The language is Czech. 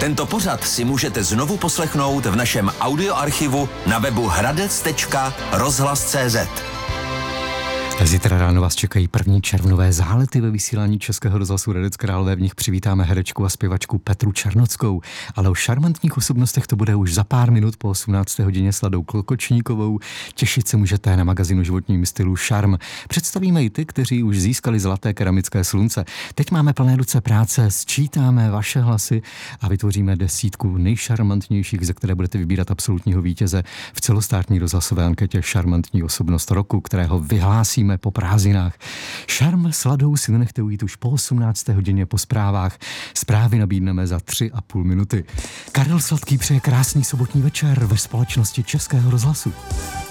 Tento pořad si můžete znovu poslechnout v našem audioarchivu na webu hradec.rozhlas.cz. Zítra ráno vás čekají první červnové zálety ve vysílání Českého rozhlasu Hradec Králové. V nich přivítáme herečku a zpěvačku Petru Černockou. Ale o šarmantních osobnostech to bude už za pár minut po 18. hodině s Ladou Klokočníkovou. Těšit se můžete na magazínu životním stylu Šarm. Představíme i ty, kteří už získali zlaté keramické slunce. Teď máme plné ruce práce, sčítáme vaše hlasy a vytvoříme desítku nejšarmantnějších, ze které budete vybírat absolutního vítěze v celostátní rozhlasové anketě Šarmantní osobnost roku, kterého vyhlásíme po prázdninách. Šarm s Ladou si nenechte ujít už po 18. hodině po zprávách. Zprávy nabídneme za 3,5 minuty. Karel Sladký přeje krásný sobotní večer ve společnosti Českého rozhlasu.